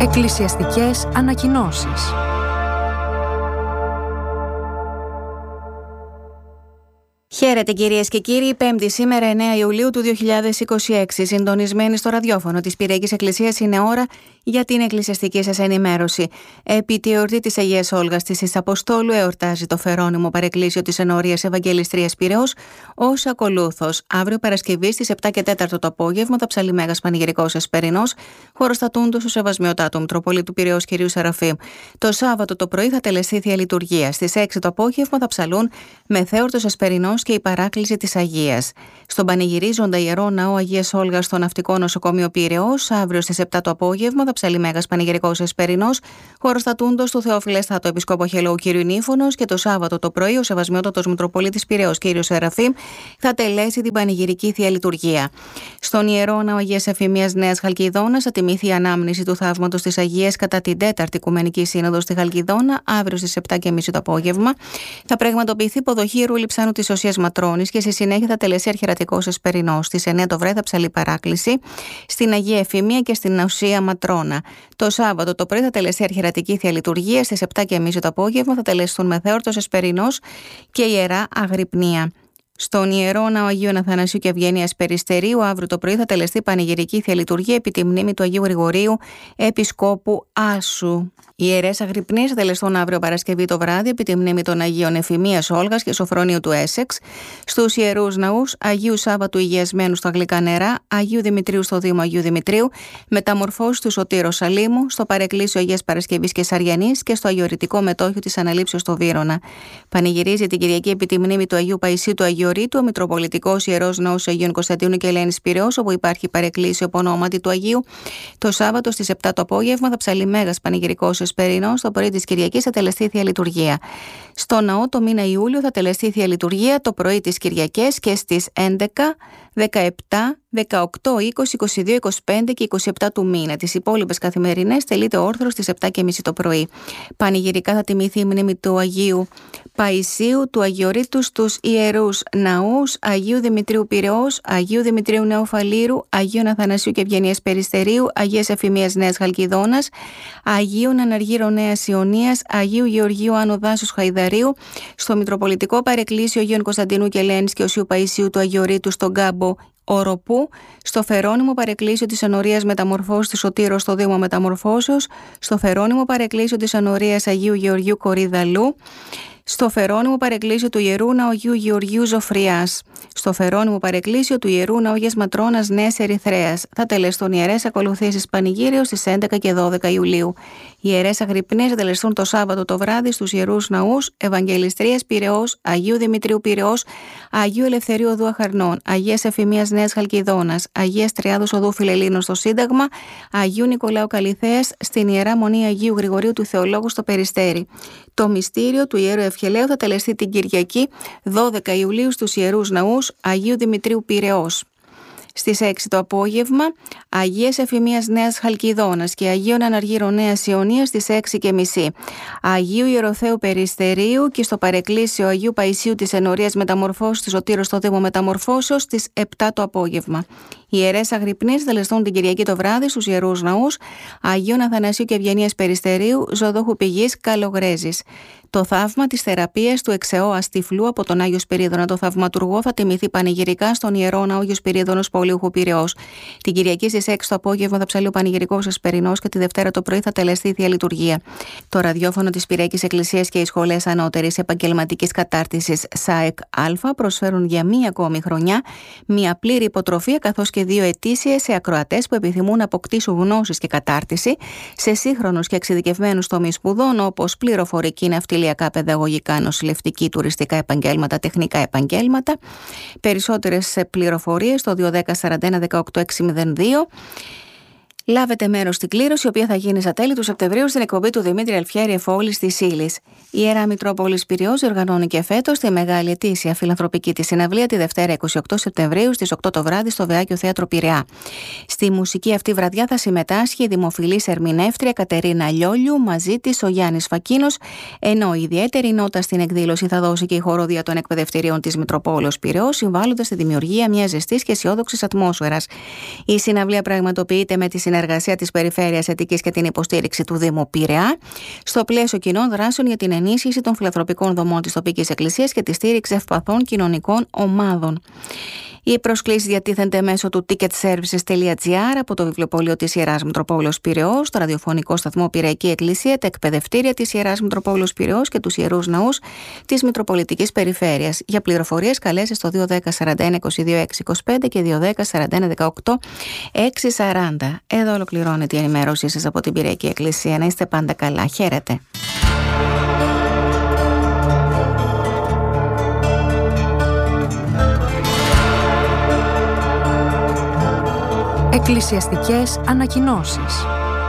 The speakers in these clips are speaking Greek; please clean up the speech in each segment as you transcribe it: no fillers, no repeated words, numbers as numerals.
Εκκλησιαστικές ανακοινώσεις. Χαίρετε κυρίες και κύριοι, Πέμπτη σήμερα 9 Ιουλίου του 2026. Συντονισμένοι στο ραδιόφωνο της Πυριακής Εκκλησίας είναι ώρα για την εκκλησιαστική σας ενημέρωση. Επί τη εορτή της Αγίας Όλγας της εις Αποστόλου εορτάζει το Φερώνυμο Παρεκκλήσιο της Ενορίας Ευαγγελιστρίας Πειραιώς ως ακολούθως. Αύριο Παρασκευή στις 7 και 4 το απόγευμα θα ψαλεί Μέγας Πανηγυρικός Εσπερινός, χωροστατούντος στο Σεβασμιωτάτου Μητροπολίτου Πειραιώς κ. Σεραφείμ. Το Σάββατο το πρωί θα τελεστεί Θεία Λειτουργία. Στις 6 το απόγευμα θα ψαλούν Μεθέορτος Εσπερινός και η Παράκληση της Αγίας. Στον πανηγυρίζοντα Ιερό Ναό Αγίας Όλγας στο Ναυτικό Νοσοκομείο Πειραιώς, αύριο στις 7 το απόγευμα θα ψαλεί Μέγας Πανηγυρικός Εσπερινός, χωροστατούντος του Θεοφιλέστατο Επισκόπο Χελαίου κ. Νύφωνος, και το Σάββατο το πρωί ο Σεβασμιότατος Μητροπολίτης Πειραιώς κ. Σεραφείμ θα τελέσει την πανηγυρική Θεία Λειτουργία. Στον Ιερό Ναό Αγίας Εφημίας Νέας Χαλκιδόνας θα τιμηθεί η ανάμνηση του Θαύματος της Αγίας κατά την 4η Οικουμενική Σύνοδο στη Χαλκιδόνα, αύριο στις 7.30 το απόγευμα. Θα πραγματοποιηθεί υποδοχή Ιερού Λειψάνου της Οσίας Ματρώνης και στη συνέχεια θα τελέσει Αρχιερατικός Εσπερινός. Στις 9 το βράδυ θα ψαλεί Παράκληση στην Αγία Εφημία και στην Οσία Ματρώνα. Το Σάββατο το πρωί θα τελεστεί Αρχιερατική Θεία Λειτουργία. Στις 7.30 το απόγευμα θα τελεστούν Μεθέορτος Εσπερινός και Ιερά Αγρυπνία. Στον Ιερό Ναό Αγίου Αθανασίου και Ευγενίας Περιστερίου, αύριο το πρωί θα τελεστεί πανηγυρική Θεία Λειτουργία επί τη μνήμη του Αγίου Γρηγορίου, Επισκόπου Άσου. Οι ιερές αγρυπνίες θα τελεστούν αύριο Παρασκευή το βράδυ επί τη μνήμη των Αγίων Εφημίας Όλγας και Σοφρονίου του Έσεξ, στους ιερούς ναούς Αγίου Σάββατου Υγιασμένου στα Γλυκά Νερά, Αγίου Δημητρίου στο Δήμο Αγίου Δημητρίου, Μεταμορφώσεις του Σωτήρου Σαλήμου, στο Παρεκκλήσιο Αγίας Παρασκευής και Σαριανής και στο Αγιορητικό Μετόχιο της Αναλήψεως στο Βύρωνα. Πανηγυρίζει την Κυριακή επί τη μνήμη του Αγίου Παϊσίου του Αγιορείτου, ο Μητροπολιτικός Ιερός Ναός Αγίων Κωνσταντίνου και Ελένης Πειραιώς, όπου υπάρχει παρεκκλήσιο από ονόματι του Αγίου. Το Σάββατο στις 7 το απόγευμα θα ψαλεί Μέγας Πανηγυρικός Εσπερινός, το πρωί της Κυριακής θα τελεστεί Θεία Λειτουργία. Στο ναό το μήνα Ιούλιο θα τελεστεί Θεία Λειτουργία το πρωί της Κυριακής και στις 11, 17, 18, 20, 22, 25 και 27 του μήνα. Τις υπόλοιπες καθημερινές τελείται όρθρος στις 7.30 το πρωί. Πανηγυρικά θα τιμηθεί η μνήμη του Αγίου Παϊσίου, του Αγιορείτου στους ιερούς ναούς Αγίου Δημητρίου Πειραιώς, Αγίου Δημητρίου Νέου Φαλήρου, Αγίων Αθανασίου και Ευγενίας Περιστερίου, Αγίας Εφημίας Νέας Χαλκιδόνας, Αγίων Αναργύρων Νέας Ιωνίας, Αγίου Γεωργίου Άνω Δάσους Χαϊδαρίου, στο Μητροπολιτικό Παρεκκλήσιο Αγίων Κωνσταντίνου και Ελένης και Οσίου Παϊσίου του Αγιορείτου στον Κάμπο Οροπού, στο Φερώνυμο Παρεκκλήσιο της Ενορίας Μεταμορφώσεως της Σωτήρος στο Δήμο Μεταμορφώσεως, στο Φερώνυμο Παρεκκλήσιο της Ενορίας Αγίου Γεωργίου Κορίδαλου, στο Φερώνυμο Παρεκκλήσιο του Ιερού Ναού Αγίου Γεωργίου Ζωφριάς, στο Φερώνυμο Παρεκκλήσιο του Ιερού Ναού Αγίας Ματρώνας Νέας Ερυθρέας. Θα τελεστούν ιερές ακολουθήσεις πανηγύριου στις 11 και 12 Ιουλίου. Οι ιερές αγρυπνίες θα τελεστούν το Σάββατο το βράδυ στους ιερούς ναούς Ευαγγελιστρίας Πειραιώς, Αγίου Δημητρίου Πειραιώς, Αγίου Ελευθερίου Οδού Αχαρνών, Αγίας Εφημίας Νέας Χαλκιδόνας, Αγίας Τριάδος Οδού Φιλελλήνων στο Σύνταγμα, Αγίου Νικολάου Καλιθέας στην Ιερά Μονή Αγίου Γρηγορίου του Θεολόγου στο Περιστέρι. Το μυστήριο του Ιερού Ευχελαίου θα τελεστεί την Κυριακή 12 Ιουλίου στους ιερούς ναούς Αγίου Δημητρίου Πειραιώς. Στις 6 το απόγευμα, Αγίας Εφημίας Νέας Χαλκιδόνας και Αγίων Αναργύρων Νέας Ιωνίας στις 6.30. Αγίου Ιεροθέου Περιστερίου και στο Παρεκκλήσιο Αγίου Παϊσίου της Ενορίας Μεταμορφώσεως της Σωτήρος στο Δήμο Μεταμορφώσεως στις 7 το απόγευμα. Οι ιερές αγρυπνίες θα τελεστούν την Κυριακή το βράδυ στους ιερούς ναούς Αγίων Αθανασίου και Ευγενίας Περιστερίου, Ζωδόχου Πηγής, Καλογρέζης. Το θαύμα της θεραπείας του Εξαιώα Τυφλού από τον Άγιο Σπυρίδωνα το Θαυματουργό θα τιμηθεί πανηγυρικά στον Ιερό Ναό Άγιο Σπυρίδωνος Πολύουχου Πειραιώς. Την Κυριακή στις 6 το απόγευμα θα ψαλεί ο Πανηγυρικός Εσπερινός και τη Δευτέρα το πρωί θα τελεστεί η Θεία Λειτουργία. Το ραδιόφωνο της Πυριακής Εκκλησίας και οι σχολές ανώτερης επαγγελματικής κατάρτισης ΣΑΕΚ Α προσφέρουν για μία ακόμη χρονιά μία πλήρη υποτροφία καθώς και 2 ετήσιες σε ακροατές που επιθυμούν να αποκτήσουν γνώσεις και κατάρτιση σε σύγχρονους και εξειδικευμένους τομείς σπουδών όπως πληροφορική, ναυτιλιακά, παιδαγωγικά, νοσηλευτική, τουριστικά επαγγέλματα, τεχνικά επαγγέλματα. Περισσότερες πληροφορίες στο 210 41 18 602. Λάβετε μέρος στην κλήρωση, η οποία θα γίνει στα τέλη του Σεπτεμβρίου στην εκπομπή του Δημήτρη Αλφιέρη Εφόλης της Ήλης. Η Ιερά Μητρόπολης Πειραιώς οργανώνει και φέτος τη μεγάλη ετήσια φιλανθρωπική της συναυλία τη Δευτέρα 28 Σεπτεμβρίου στις 8 το βράδυ στο Βεάκιο Θέατρο Πειραιά. Στη μουσική αυτή βραδιά θα συμμετάσχει η δημοφιλής ερμηνεύτρια Κατερίνα Λιόλιου, μαζί της ο Γιάννης Φακίνος, ενώ η ιδιαίτερη νότα στην εκδήλωση θα δώσει και η χοροδία των εκπαιδευτηρίων της Μητροπόλεως Πειραιώς, συμβάλλοντας στη δημιουργία μιας ζεστής και αισιόδοξης ατμόσφαιρας. Η συναυλία πραγματοποιείται με τη συνεργασία της Περιφέρειας Αττικής και την υποστήριξη του Δήμου Πειραιά, στο πλαίσιο κοινών δράσεων για την ενίσχυση των φιλανθρωπικών δομών της τοπικής εκκλησίας και τη στήριξη ευπαθών κοινωνικών ομάδων. Οι προσκλήσεις διατίθενται μέσω του ticketservices.gr, από το βιβλιοπωλείο της Ιεράς Μητροπόλεως Πειραιώς, το ραδιοφωνικό σταθμό Πειραϊκή Εκκλησία, τα εκπαιδευτήρια της Ιεράς Μητροπόλεως Πειραιώς και τους Ιερούς Ναούς της Μητροπολιτικής Περιφέρειας. Για πληροφορίες καλέστε στο 210 41 22 625 και 210 41 18 640. Εδώ ολοκληρώνεται η ενημέρωσή σας από την Πειραϊκή Εκκλησία. Να είστε πάντα καλά. Χαίρετε. Εκκλησιαστικές ανακοινώσεις.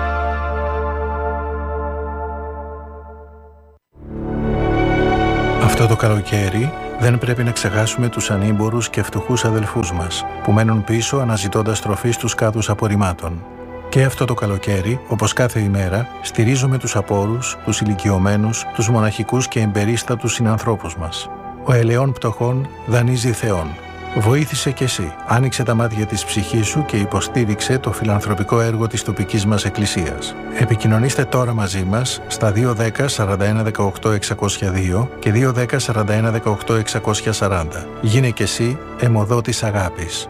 Αυτό το καλοκαίρι δεν πρέπει να ξεχάσουμε τους ανήμπορους και φτωχούς αδελφούς μας που μένουν πίσω αναζητώντας τροφή στους κάδους απορριμμάτων. Και αυτό το καλοκαίρι, όπως κάθε ημέρα, στηρίζουμε τους απόρους, τους ηλικιωμένους, τους μοναχικούς και εμπερίστατους συνανθρώπους μας. Ο ελαιών πτωχών δανείζει Θεόν. Βοήθησε κι εσύ, άνοιξε τα μάτια της ψυχής σου και υποστήριξε το φιλανθρωπικό έργο της τοπικής μας εκκλησίας. Επικοινωνήστε τώρα μαζί μας στα 210 41 18 602 και 210 41 18 640. Γίνε κι εσύ αιμοδότης αγάπης.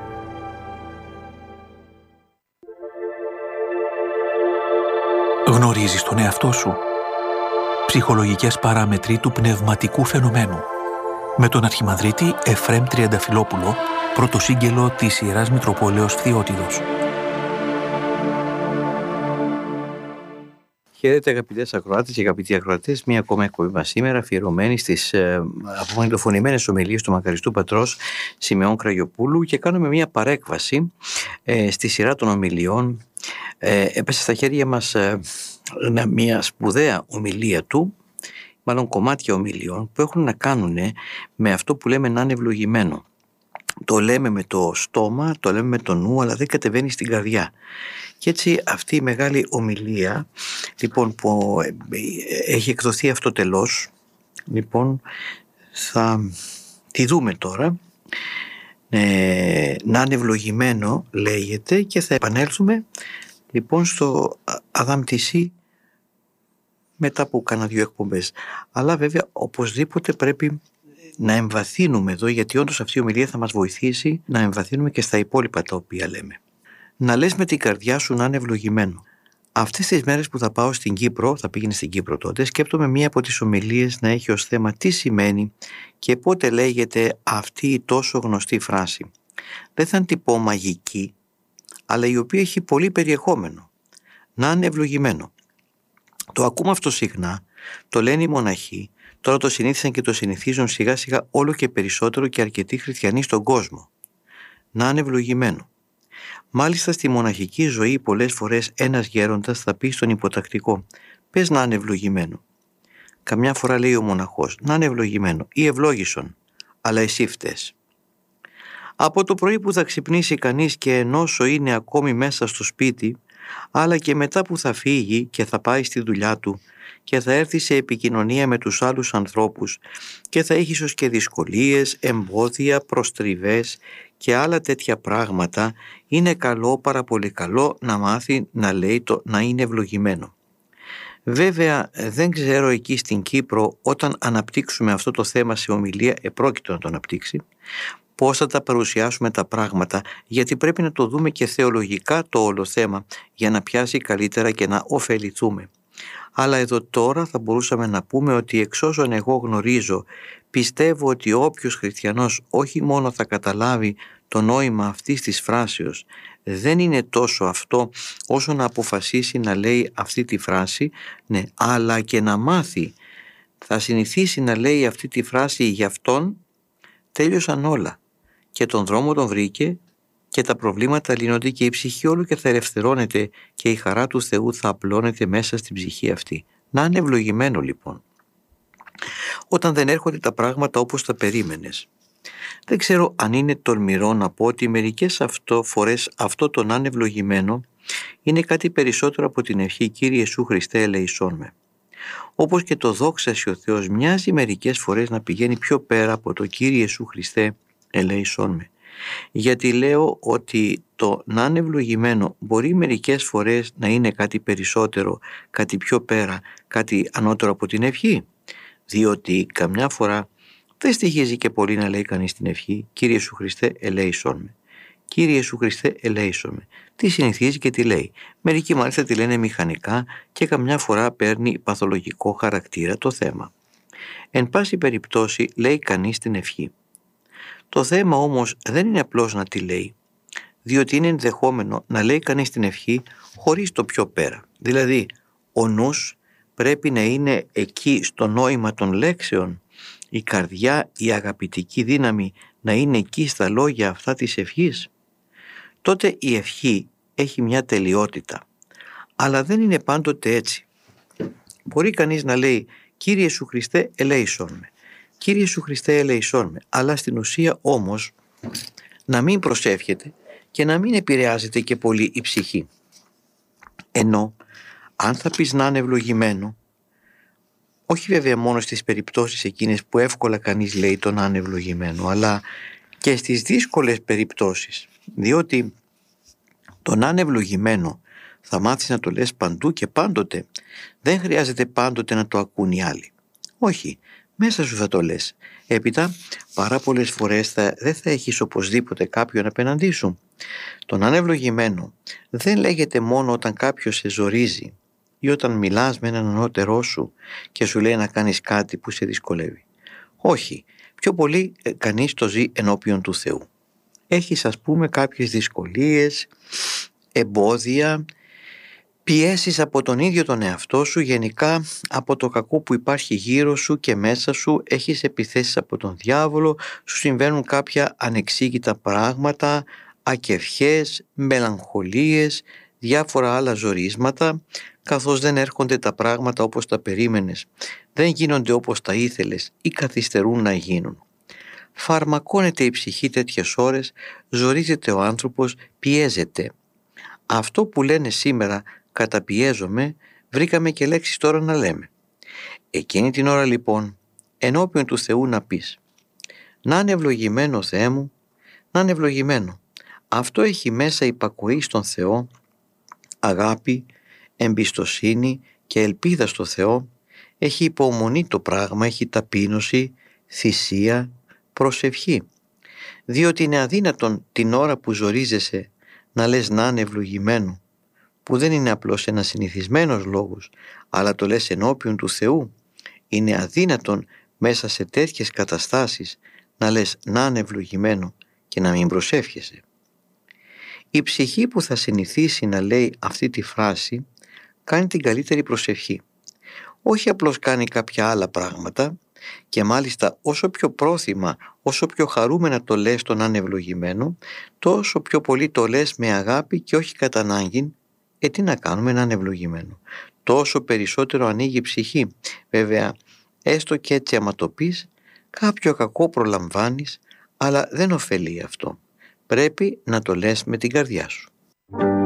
Γνωρίζεις τον εαυτό σου? Ψυχολογικές παράμετροι του πνευματικού φαινομένου. Με τον Αρχιμανδρίτη Εφραίμ Τριανταφυλόπουλο, πρωτοσύγγελο της Ιεράς Μητροπόλεως Φθιώτιδος. Χαίρετε αγαπητές ακροάτες και αγαπητοί ακροατές, μία ακόμα εκπομπή μας σήμερα αφιερωμένη στις απομαγνητοφωνημένες ομιλίες του μακαριστού πατρός Σιμεών Κραγιοπούλου, και κάνουμε μία παρέκβαση στη σειρά των ομιλιών. Έπεσε στα χέρια μας μία σπουδαία ομιλία του, μάλλον κομμάτια ομιλιών που έχουν να κάνουν με αυτό που λέμε να είναι ευλογημένο. Το λέμε με το στόμα, το λέμε με το νου, αλλά δεν κατεβαίνει στην καρδιά. Και έτσι αυτή η μεγάλη ομιλία, λοιπόν, που έχει εκδοθεί αυτό τελώς, λοιπόν, θα τη δούμε τώρα. Να είναι ευλογημένο λέγεται, και θα επανέλθουμε λοιπόν στο Αδάμ-Τισί μετά από κάνα 2 εκπομπές. Αλλά βέβαια οπωσδήποτε πρέπει να εμβαθύνουμε εδώ, γιατί όντως αυτή η ομιλία θα μας βοηθήσει να εμβαθύνουμε και στα υπόλοιπα τα οποία λέμε. Να λες με την καρδιά σου να είναι ευλογημένο. Αυτές τις μέρες που θα πάω στην Κύπρο, θα πήγαινε στην Κύπρο τότε, σκέπτομαι μία από τις ομιλίες να έχει ως θέμα τι σημαίνει και πότε λέγεται αυτή η τόσο γνωστή φράση. Δεν θα την πω μαγική, αλλά η οποία έχει πολύ περιεχόμενο. Να είναι ευλογημένο. Το ακούμε αυτό συχνά, το λένε οι μοναχοί, τώρα το συνήθισαν και το συνηθίζουν σιγά σιγά όλο και περισσότερο και αρκετοί χριστιανοί στον κόσμο. Να είναι ευλογημένο. Μάλιστα στη μοναχική ζωή πολλές φορές ένας γέροντας θα πει στον υποτακτικό, πες να είναι ευλογημένο. Καμιά φορά λέει ο μοναχός, να είναι ευλογημένο ή ευλόγησον, αλλά εσύ φταίς. Από το πρωί που θα ξυπνήσει κανείς και ενώσο είναι ακόμη μέσα στο σπίτι, αλλά και μετά που θα φύγει και θα πάει στη δουλειά του και θα έρθει σε επικοινωνία με τους άλλους ανθρώπους και θα έχει ίσως και δυσκολίες, εμπόδια, προστριβές και άλλα τέτοια πράγματα, είναι καλό, πάρα πολύ καλό να μάθει να λέει το να είναι ευλογημένο. Βέβαια δεν ξέρω εκεί στην Κύπρο, όταν αναπτύξουμε αυτό το θέμα σε ομιλία, επρόκειτο να το αναπτύξει, πώς θα τα παρουσιάσουμε τα πράγματα, γιατί πρέπει να το δούμε και θεολογικά το όλο θέμα για να πιάσει καλύτερα και να ωφεληθούμε. Αλλά εδώ τώρα θα μπορούσαμε να πούμε ότι εξ όσων εγώ γνωρίζω, πιστεύω ότι όποιος χριστιανός όχι μόνο θα καταλάβει το νόημα αυτής της φράσεως, δεν είναι τόσο αυτό όσο να αποφασίσει να λέει αυτή τη φράση, ναι, αλλά και να μάθει, θα συνηθίσει να λέει αυτή τη φράση για αυτόν, τέλειωσαν όλα. Και τον δρόμο τον βρήκε και τα προβλήματα λύνονται και η ψυχή όλου και θα ελευθερώνεται και η χαρά του Θεού θα απλώνεται μέσα στην ψυχή αυτή. Να είναι ευλογημένο λοιπόν. Όταν δεν έρχονται τα πράγματα όπως τα περίμενες. Δεν ξέρω αν είναι τολμηρό να πω ότι μερικές φορές αυτό το να είναι ευλογημένο είναι κάτι περισσότερο από την ευχή Κύριε Ιησού Χριστέ ελεησόν με. Όπως και το δόξασι ο Θεός μοιάζει μερικές φορές να πηγαίνει πιο πέρα από το Κύριε Ιησού Χριστέ ελεησόν με. Γιατί λέω ότι το να είναι ευλογημένο μπορεί μερικές φορές να είναι κάτι περισσότερο, κάτι πιο πέρα, κάτι ανώτερο από την ευχή. Διότι καμιά φορά δεν στοιχίζει και πολύ να λέει κανείς την ευχή «Κύριε Ιησού Χριστέ, ελέησόν με». «Κύριε Ιησού Χριστέ, ελέησόν με». Τι συνηθίζει και τι λέει. Μερικοί μάλιστα τη λένε μηχανικά και καμιά φορά παίρνει παθολογικό χαρακτήρα το θέμα. Εν πάση περιπτώσει λέει κανείς την ευχή. Το θέμα όμως δεν είναι απλώς να τη λέει, διότι είναι ενδεχόμενο να λέει κανείς την ευχή χωρίς το πιο πέρα. Δηλαδή, ο νους πρέπει να είναι εκεί στο νόημα των λέξεων, η καρδιά, η αγαπητική δύναμη να είναι εκεί στα λόγια αυτά της ευχής. Τότε η ευχή έχει μια τελειότητα, αλλά δεν είναι πάντοτε έτσι. Μπορεί κανείς να λέει «Κύριε Ιησού Χριστέ, ελέησόν με». «Κύριε Ιησού Χριστέ, ελέησόν με», αλλά στην ουσία όμως να μην προσεύχεται και να μην επηρεάζεται και πολύ η ψυχή. Ενώ αν θα πεις να είναι ευλογημένο, όχι βέβαια μόνο στις περιπτώσεις εκείνες που εύκολα κανείς λέει το να είναι ευλογημένο, αλλά και στις δύσκολες περιπτώσεις, διότι το να είναι ευλογημένο θα μάθεις να το λες παντού και πάντοτε. Δεν χρειάζεται πάντοτε να το ακούν οι άλλοι. Όχι, μέσα σου θα το λες. Έπειτα πάρα πολλές φορές δεν θα έχεις οπωσδήποτε κάποιον απέναντί σου. Το να είναι ευλογημένο δεν λέγεται μόνο όταν κάποιος σε ζορίζει ή όταν μιλάς με έναν ανώτερό σου και σου λέει να κάνεις κάτι που σε δυσκολεύει. Όχι, πιο πολύ κανείς το ζει ενώπιον του Θεού. Έχεις ας πούμε κάποιες δυσκολίες, εμπόδια, πιέσεις από τον ίδιο τον εαυτό σου, γενικά από το κακό που υπάρχει γύρω σου και μέσα σου, έχεις επιθέσεις από τον διάβολο, σου συμβαίνουν κάποια ανεξήγητα πράγματα, ακευχές, μελαγχολίες, διάφορα άλλα ζορίσματα, καθώς δεν έρχονται τα πράγματα όπως τα περίμενες, δεν γίνονται όπως τα ήθελες ή καθυστερούν να γίνουν. Φαρμακώνεται η ψυχή τέτοιες ώρες, ζορίζεται ο άνθρωπος, πιέζεται. Αυτό που λένε σήμερα «καταπιέζομαι», βρήκαμε και λέξεις τώρα να λέμε. Εκείνη την ώρα λοιπόν ενώπιον του Θεού να πεις «Να είναι ευλογημένο Θεέ μου, να είναι ευλογημένο». Αυτό έχει μέσα υπακοή στον Θεό, αγάπη, εμπιστοσύνη και ελπίδα στο Θεό, έχει υπομονή το πράγμα, έχει ταπείνωση, θυσία, προσευχή. Διότι είναι αδύνατον την ώρα που ζορίζεσαι να λες να είναι ευλογημένο, που δεν είναι απλώς ένας συνηθισμένος λόγος, αλλά το λες ενώπιον του Θεού. Είναι αδύνατον μέσα σε τέτοιες καταστάσεις να λες να είναι ευλογημένο και να μην προσεύχεσαι. Η ψυχή που θα συνηθίσει να λέει αυτή τη φράση κάνει την καλύτερη προσευχή. Όχι απλώς κάνει κάποια άλλα πράγματα, και μάλιστα όσο πιο πρόθυμα, όσο πιο χαρούμενα το λες το να είναι ευλογημένο, τόσο πιο πολύ το λες με αγάπη και όχι κατά ανάγκη. Τι να κάνουμε να είναι ευλογημένο. Τόσο περισσότερο ανοίγει η ψυχή. Βέβαια, έστω και έτσι άμα το πεις, κάποιο κακό προλαμβάνεις, αλλά δεν ωφελεί αυτό. Πρέπει να το λες με την καρδιά σου.